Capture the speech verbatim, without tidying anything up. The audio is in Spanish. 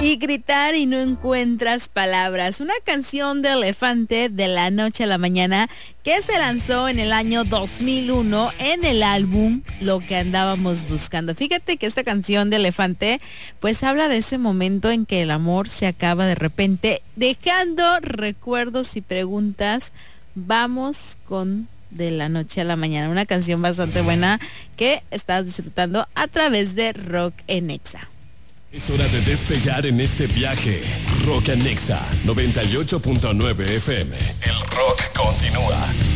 Y gritar y no encuentras palabras. Una canción de Elefante de la noche a la mañana que se lanzó en el año dos mil uno en el álbum Lo que andábamos buscando. Fíjate que esta canción de Elefante pues habla de ese momento en que el amor se acaba de repente, dejando recuerdos y preguntas. Vamos con De la noche a la mañana, una canción bastante buena que estás disfrutando a través de Rock en Exa. Es hora de despegar en este viaje. Rock en Exa noventa y ocho punto nueve F M. El rock continúa.